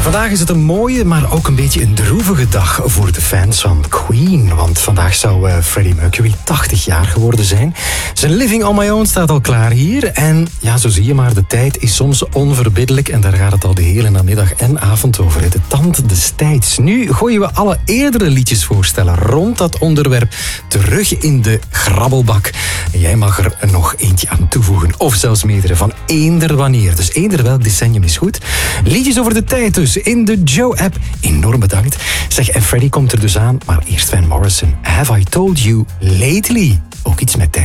Vandaag is het een mooie, maar ook een beetje een droevige dag voor de fans van Queen. Want vandaag zou Freddie Mercury 80 jaar geworden zijn. Zijn Living on My Own staat al klaar hier. En ja, zo zie je maar, de tijd is soms onverbiddelijk. En daar gaat het al de hele namiddag en avond over. De tand des tijds. Nu gooien we alle eerdere liedjesvoorstellen rond dat onderwerp terug in de grabbelbak. En jij mag er nog eentje aan toevoegen. Of zelfs meerdere, van eender wanneer. Dus eender welk decennium is goed. Liedjes over de tijd dus in de Joe-app. Enorm bedankt. Zeg, en Freddie komt er dus aan, maar eerst Van Morrison. Have I Told You Lately? Ook iets met tijd.